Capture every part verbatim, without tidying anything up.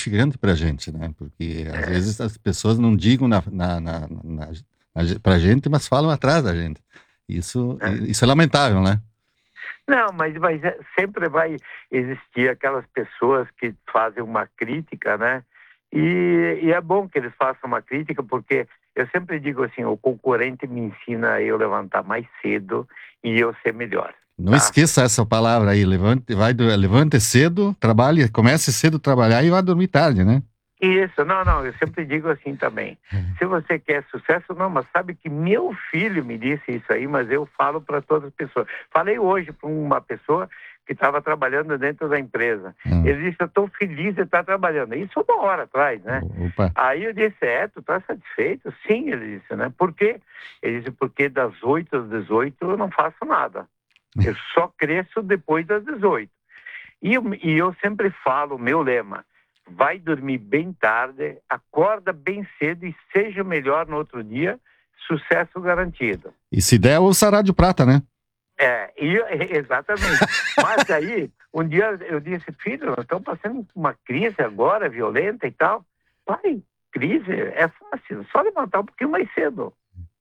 gratificante para a gente, né? Porque às É. vezes as pessoas não digam na, na, na, na, para a gente, mas falam atrás da gente. Isso, É. isso é lamentável, né? Não, mas, mas é- sempre vai existir aquelas pessoas que fazem uma crítica, né? E, e é bom que eles façam uma crítica, porque eu sempre digo assim, o concorrente me ensina a eu levantar mais cedo e eu ser melhor, Não tá? esqueça essa palavra aí, levante, vai, do- levante cedo, trabalhe, comece cedo a trabalhar e vá dormir tarde, né? Isso, não, não, eu sempre digo assim também. Se você quer sucesso, não, mas sabe que meu filho me disse isso aí, mas eu falo para todas as pessoas. Falei hoje para uma pessoa que estava trabalhando dentro da empresa. Ah, Ele disse, eu estou feliz de estar trabalhando. Isso uma hora atrás, né? opa, Aí eu disse, é, tu está satisfeito? Sim, ele disse, né? Por quê? Ele disse, porque das oito às dezoito eu não faço nada. Eu só cresço depois das dezoito. E, eu- e eu sempre falo, o meu lema, vai dormir bem tarde, acorda bem cedo e seja melhor no outro dia, sucesso garantido. e se der, o sará de prata, né? É, e, exatamente. Mas aí, um dia eu disse, filho, nós estamos passando uma crise agora, violenta e tal. Pai, crise é fácil, só levantar um pouquinho mais cedo,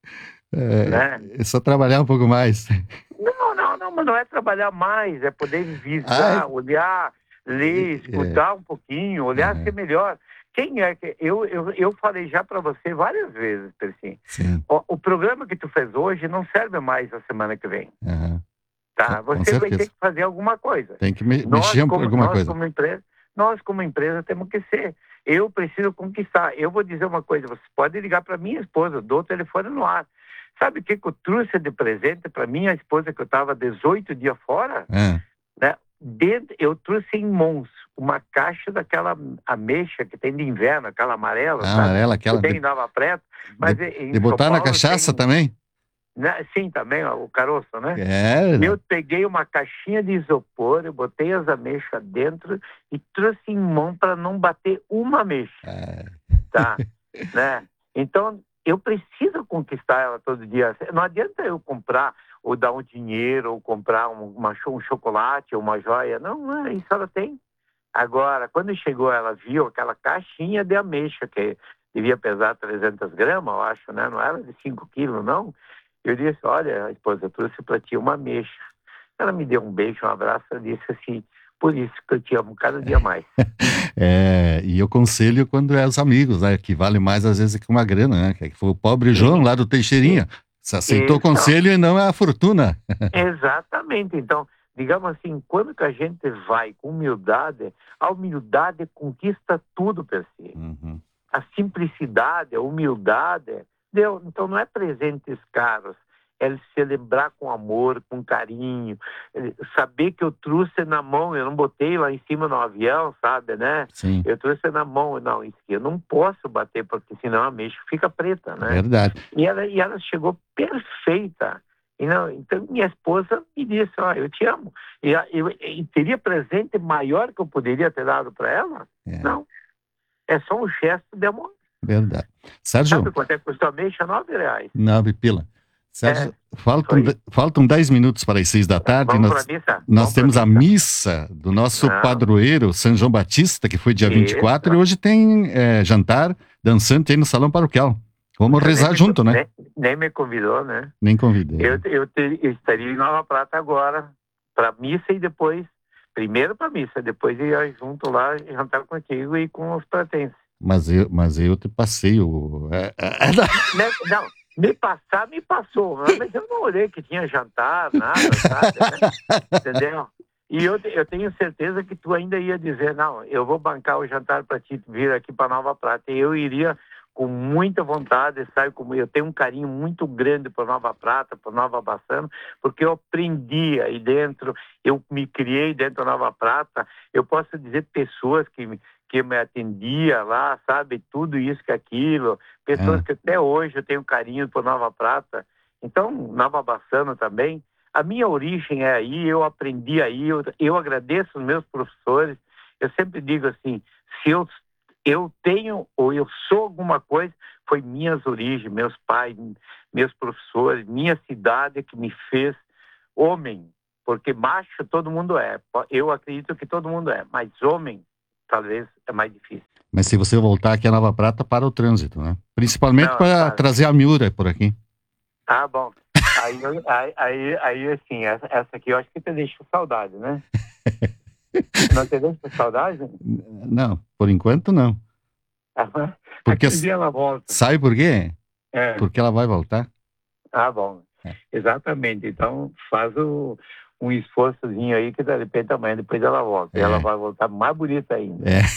né? É, é só trabalhar um pouco mais. Não, não, não, mas não é trabalhar mais, é poder Ai, visar, olhar, ler, é, escutar um pouquinho, olhar ser aham, melhor. Quem é que... Eu, eu, eu falei já para você várias vezes, Percy. sim, O, o programa que tu fez hoje não serve mais a semana que vem, aham, com, tá? com Você vai ter certeza. que fazer alguma coisa. Tem que me- Nós, mexer em como, alguma nós, coisa. como empresa, nós, como empresa, temos que ser. Eu preciso conquistar. Eu vou dizer uma coisa, você pode ligar para minha esposa, eu dou o telefone no ar. Sabe o que, que eu trouxe de presente para minha esposa, que eu estava dezoito dias fora? Ah, Né? Dentro, eu trouxe em Mons uma caixa daquela ameixa que tem de inverno, aquela amarela, a sabe? amarela, Que aquela tem de, em Nova Preta, de, mas em de São botar na Paulo cachaça tem, também? né? Sim, também, ó, o caroço, né? É, E né? eu peguei uma caixinha de isopor, eu botei as ameixas dentro e trouxe em mão para não bater uma ameixa, Ah, tá? Né? Então, eu preciso conquistar ela todo dia. Não adianta eu comprar ou dar um dinheiro ou comprar um, uma, um chocolate ou uma joia. Não, não, é isso ela tem. Agora, quando chegou, ela viu aquela caixinha de ameixa, que devia pesar trezentas gramas, eu acho, né? Não era de cinco quilos, não. Eu disse, olha, esposa, eu trouxe para ti uma ameixa. Ela me deu um beijo, um abraço, e disse assim, por isso que eu te amo cada dia mais. é, e eu conselho quando é os amigos, né? Que vale mais às vezes que uma grana, né? Que foi o pobre João E, lá do e, Teixeirinha. Se aceitou o isso, conselho e não a fortuna. exatamente. Então, digamos assim, quando que a gente vai com humildade, a humildade conquista tudo, per si. Uhum. A simplicidade, a humildade, deu. Então não é presentes caros, é celebrar com amor, com carinho, é saber que eu trouxe na mão, eu não botei lá em cima no avião, sabe, né? Sim, Eu trouxe na mão, não, isso aqui eu não posso bater, porque senão a mexa fica preta, né? verdade. E ela, e ela chegou perfeita. E não, então minha esposa me disse, ó, eu te amo. E, eu, e teria presente maior que eu poderia ter dado para ela? É, Não. É só um gesto de amor. verdade. Sérgio, Sabe quanto é que custou a mexa? Nove reais. nove pila. É, Sérgio, faltam, foi. faltam dez minutos para as seis da tarde. Vamos para a Nós, missa? nós Vamos para a temos a missa? missa do nosso Não, padroeiro, São João Batista, que foi dia vinte e quatro, e isso. hoje tem é, jantar dançante aí no Salão Paroquial. Vamos Você nem rezar me, junto, né? nem, nem me convidou, né? Nem convidei. Eu, eu, ter, eu estaria em Nova Prata agora para a missa e depois, primeiro para a missa, depois ia junto lá jantar contigo e com os pratenses. Mas eu, mas eu te passei o. É, é, Né? Não, me passar, me passou, mas eu não olhei que tinha jantar, nada, sabe, né? Entendeu? E eu, eu tenho certeza que tu ainda ia dizer, não, eu vou bancar o jantar para ti vir aqui para Nova Prata. E eu iria com muita vontade, sabe? Como eu tenho um carinho muito grande por Nova Prata, por Nova Bassano, porque eu aprendi aí dentro, eu me criei dentro da Nova Prata. Eu posso dizer pessoas que, que me atendia lá, sabe? Tudo isso que aquilo. Pessoas é. que até hoje eu tenho carinho por Nova Prata. Então, Nova Bassano também. A minha origem é aí, eu aprendi aí, eu, eu agradeço os meus professores. Eu sempre digo assim, se eu, eu tenho ou eu sou alguma coisa, foi minhas origens, meus pais, meus professores, minha cidade que me fez homem. Porque macho todo mundo é, eu acredito que todo mundo é, mas homem talvez é mais difícil. Mas se você voltar aqui a Nova Prata, para o trânsito, né? Principalmente Não, para tá. trazer a Miura por aqui. Ah, bom. Aí, eu- aí, aí, aí, assim, essa, essa aqui eu acho que te deixa com saudade, né? Não te deixa com saudade? Não, por enquanto não. Porque Aquele dia ela volta. sabe por quê? É. Porque ela vai voltar. Ah, bom. É. Exatamente. Então, faz o, um esforçozinho aí que de repente amanhã depois ela volta. É. E ela vai voltar mais bonita ainda. É.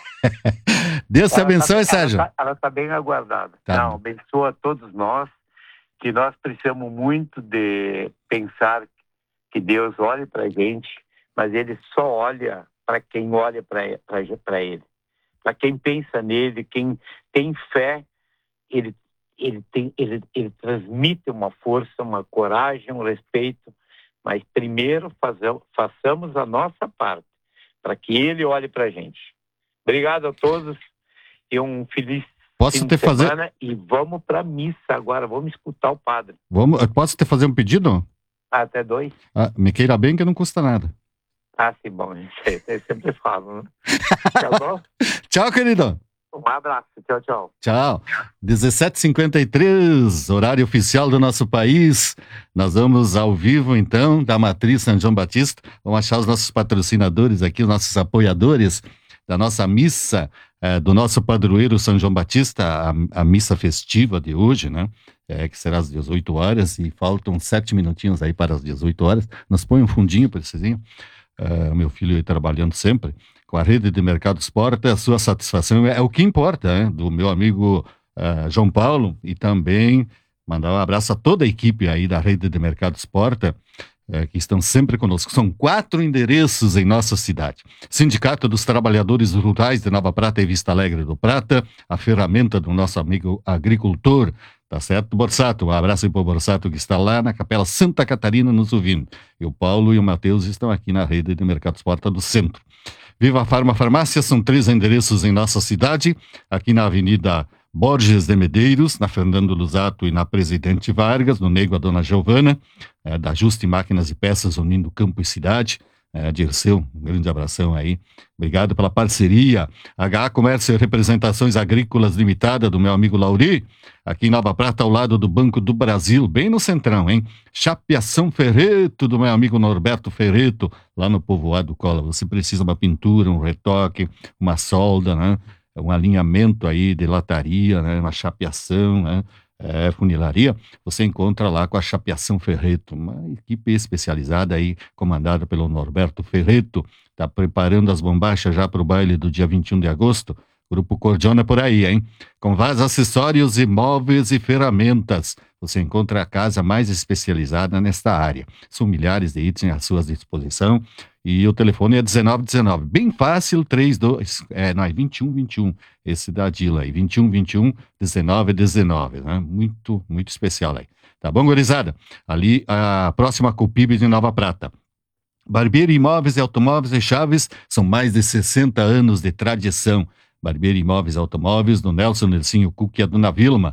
Deus te Ela abençoe, tá, Sérgio. Ela está ela tá bem aguardada. Tá. Não, abençoa a todos nós, que nós precisamos muito de pensar que Deus olhe para a gente, mas Ele só olha para quem olha para Ele. Para quem pensa nele, quem tem fé, Ele, ele, tem, ele, ele transmite uma força, uma coragem, um respeito, mas primeiro fazamos, façamos a nossa parte, para que Ele olhe para a gente. Obrigado a todos e um feliz Posso fim te de semana fazer... e vamos para a missa agora, vamos escutar o padre. Vamos... Posso te fazer um pedido? Até dois. Ah, me queira bem que não custa nada. Ah, sim, bom, eu sempre falo, né? Tá bom? Tchau, querido. Um abraço, tchau, tchau. Tchau. dezessete e cinquenta e três, horário oficial do nosso país. Nós vamos ao vivo, então, da Matriz São João Batista. Vamos achar os nossos patrocinadores aqui, os nossos apoiadores da nossa missa, eh, do nosso padroeiro São João Batista, a, a missa festiva de hoje, né? É, que será às dezoito horas, e faltam sete minutinhos aí para as dezoito horas. Nos põe um fundinho, precisinho. Uh, meu filho aí trabalhando sempre com a rede de Mercados Porta, a sua satisfação é, é o que importa, né? Do meu amigo uh, João Paulo, e também mandar um abraço a toda a equipe aí da rede de Mercados Porta, uh, que estão sempre conosco. São quatro endereços em nossa cidade: Sindicato dos Trabalhadores Rurais de Nova Prata e Vista Alegre do Prata, a ferramenta do nosso amigo agricultor, tá certo, Borsato? Um abraço aí pro Borsato, que está lá na Capela Santa Catarina nos ouvindo. E o Paulo e o Matheus estão aqui na rede de Mercados Porta do Centro. Viva a Farma Farmácia, são três endereços em nossa cidade, aqui na Avenida Borges de Medeiros, na Fernando Lusato e na Presidente Vargas, no Nego a Dona Giovana, é, da Juste Máquinas e Peças, unindo campo e cidade. É, Dirceu, um grande abração aí. Obrigado pela parceria. H A Comércio e Representações Agrícolas Limitada, do meu amigo Lauri, aqui em Nova Prata, ao lado do Banco do Brasil, bem no centrão, hein? Chapeação Ferreto, do meu amigo Norberto Ferreto, lá no Povoado Cola. Você precisa de uma pintura, um retoque, uma solda, né? Um alinhamento aí de lataria, né? Uma chapeação, né? É, funilaria, você encontra lá com a Chapeação Ferreto, uma equipe especializada aí, comandada pelo Norberto Ferreto, está preparando as bombachas já para o baile do dia vinte e um de agosto. Grupo Cordiona por aí, hein? Com vários acessórios, imóveis e ferramentas. Você encontra a casa mais especializada nesta área. São milhares de itens à sua disposição. E o telefone é dezenove dezenove. Bem fácil, trinta e dois, é, não, é vinte e um vinte e um. Esse da Dila aí, vinte e um vinte e um, dezenove dezenove, né? Muito, muito especial aí. Tá bom, gurizada? Ali, a próxima Copib de Nova Prata. Barbeiro Imóveis e Automóveis e Chaves, são mais de sessenta anos de tradição. Barbeiro Imóveis e Automóveis, do Nelson Nercinho Cook e a Dona Vilma.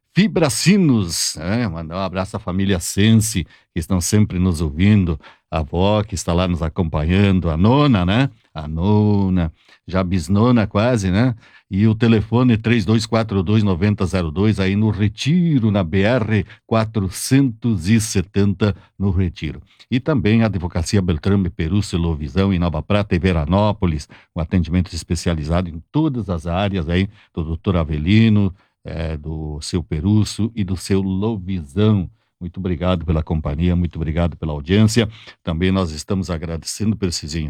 Fibracinos, é, mandar um abraço à família Sense, que estão sempre nos ouvindo, a avó que está lá nos acompanhando, a nona, né? A nona, já bisnona quase, né? E o telefone três dois quatro dois, nove zero zero dois, aí no Retiro, na B R quatrocentos e setenta, no Retiro. E também a Advocacia Beltrame Perúcio Lovisão, em Nova Prata e Veranópolis, um atendimento especializado em todas as áreas aí, do doutor Avelino, É, do seu Perúcio e do seu Lovisão. Muito obrigado pela companhia, muito obrigado pela audiência. Também nós estamos agradecendo, Precisinho,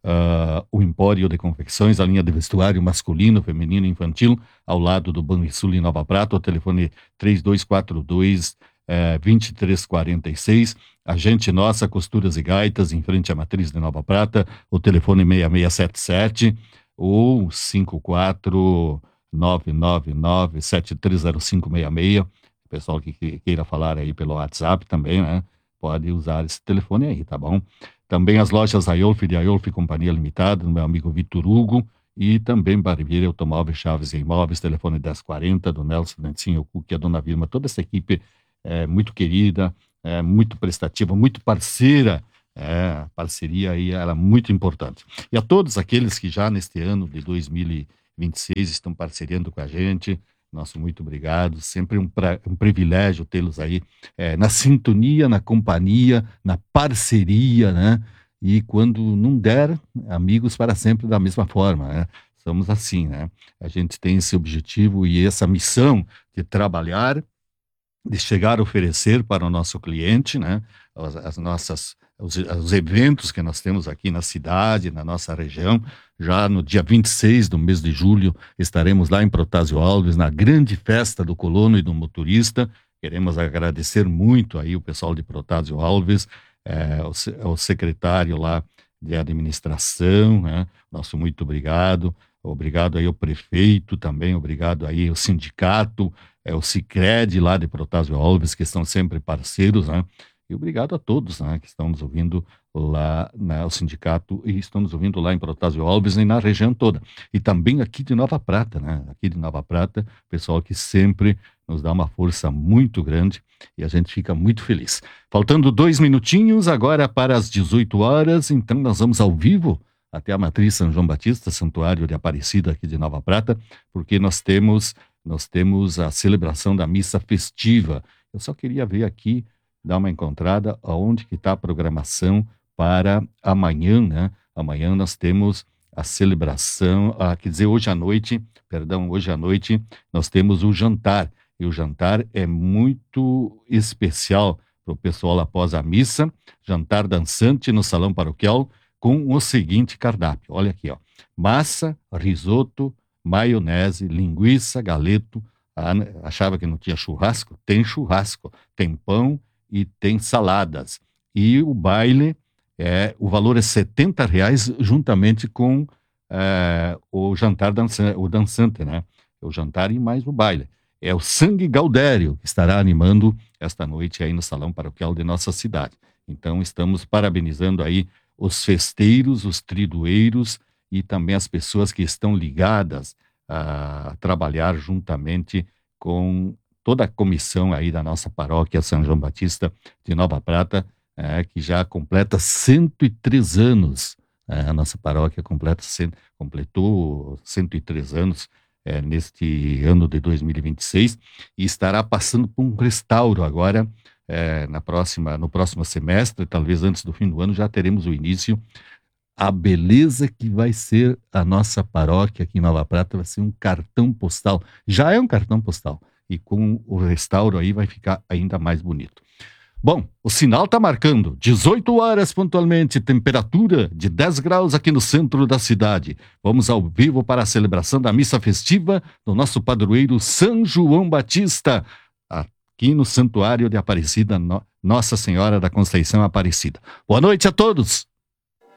uh, o Empório de Confecções, a linha de vestuário masculino, feminino e infantil, ao lado do Banrisul em Nova Prata, o telefone três dois quatro dois, vinte e três quarenta e seis. Agente Nossa, Costuras e Gaitas, em frente à Matriz de Nova Prata, o telefone seis seis sete sete ou cinco quatro nove nove nove, sete três zero cinco seis seis. O pessoal que queira falar aí pelo WhatsApp também, né? Pode usar esse telefone aí, tá bom? Também as lojas Aiolf de Aiolf Companhia Limitada, do meu amigo Vitor Hugo, e também Barbeiro Automóveis, Chaves e Imóveis, telefone dez quarenta, do Nelson Nancinho Cook e a Dona Vilma. Toda essa equipe é muito querida, é muito prestativa, muito parceira. É, a parceria aí era muito importante. E a todos aqueles que já neste ano de dois mil vinte e seis estão parceriando com a gente. Nosso muito obrigado, sempre um, pra, um privilégio tê-los aí é, na sintonia, na companhia, na parceria, né? E quando não der, amigos para sempre da mesma forma, né? Somos assim, né? A gente tem esse objetivo e essa missão de trabalhar, de chegar a oferecer para o nosso cliente, né? As, as nossas, os, os eventos que nós temos aqui na cidade, na nossa região. Já no dia vinte e seis do mês de julho, estaremos lá em Protásio Alves, na grande festa do colono e do motorista. Queremos agradecer muito aí o pessoal de Protásio Alves, é, o, o secretário lá de administração, né? Nosso muito obrigado. Obrigado aí ao prefeito também, obrigado aí ao sindicato, é, o Sicredi lá de Protásio Alves, que estão sempre parceiros, né? E obrigado a todos, né, que estão nos ouvindo lá no sindicato e estão nos ouvindo lá em Protásio Alves e na região toda. E também aqui de Nova Prata, né? Aqui de Nova Prata, pessoal que sempre nos dá uma força muito grande e a gente fica muito feliz. Faltando dois minutinhos agora para as dezoito horas, então nós vamos ao vivo até a Matriz São João Batista, Santuário de Aparecida aqui de Nova Prata, porque nós temos, nós temos a celebração da missa festiva. Eu só queria ver aqui, dar uma encontrada aonde que está a programação para amanhã, né? Amanhã nós temos a celebração, ah, quer dizer, hoje à noite, perdão, hoje à noite nós temos o jantar, e o jantar é muito especial para o pessoal após a missa, jantar dançante no salão paroquial, com o seguinte cardápio, olha aqui, ó, massa, risoto, maionese, linguiça, galeto, ah, achava que não tinha churrasco? Tem churrasco, tem pão e tem saladas, e o baile, é, o valor é setenta reais, juntamente com é, o jantar dançante, o dançante, né, o jantar e mais o baile. É o Sangue Gaudério que estará animando esta noite aí no salão paroquial de nossa cidade. Então estamos parabenizando aí os festeiros, os tridueiros e também as pessoas que estão ligadas a trabalhar juntamente com toda a comissão aí da nossa paróquia São João Batista de Nova Prata, é, que já completa cento e três anos. É, a nossa paróquia completa, completou cento e três anos é, neste ano de dois mil e vinte e seis e estará passando por um restauro agora. É, na próxima, no próximo semestre, talvez antes do fim do ano, já teremos o início. A beleza que vai ser a nossa paróquia aqui em Nova Prata vai ser um cartão postal. Já é um cartão postal. E com o restauro aí vai ficar ainda mais bonito. Bom, o sinal está marcando dezoito horas pontualmente, temperatura de dez graus aqui no centro da cidade. Vamos ao vivo para a celebração da missa festiva do nosso padroeiro São João Batista, aqui no Santuário de Aparecida, Nossa Senhora da Conceição Aparecida. Boa noite a todos!